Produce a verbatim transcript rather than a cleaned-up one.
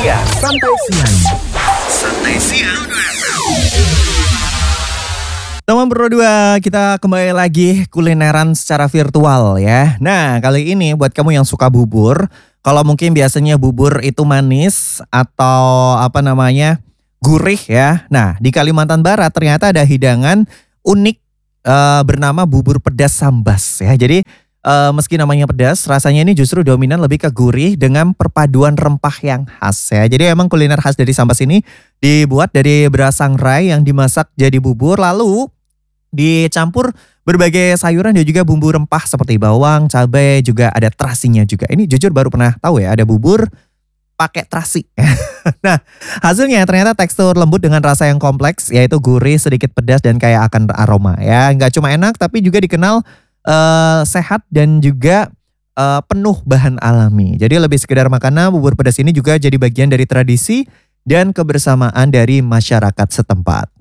siang. Santai siang. Santai siang. Teman berdua, kita kembali lagi kulineran secara virtual ya. Nah, kali ini buat kamu yang suka bubur, kalau mungkin biasanya bubur itu manis atau apa namanya gurih ya. Nah, di Kalimantan Barat ternyata ada hidangan unik uh, bernama bubur pedas sambas ya. Jadi uh, meski namanya pedas, rasanya ini justru dominan lebih ke gurih dengan perpaduan rempah yang khas ya. Jadi emang kuliner khas dari sambas ini dibuat dari beras sangrai yang dimasak jadi bubur, lalu dicampur berbagai sayuran dan juga bumbu rempah seperti bawang, cabai, juga ada terasinya juga. Ini jujur baru pernah tahu ya, ada bubur pakai terasi. Nah, hasilnya ternyata tekstur lembut dengan rasa yang kompleks, yaitu gurih, sedikit pedas dan kaya akan aroma ya. Nggak cuma enak tapi juga dikenal uh, sehat dan juga uh, penuh bahan alami. Jadi lebih sekedar makanan, bubur pedas ini juga jadi bagian dari tradisi dan kebersamaan dari masyarakat setempat.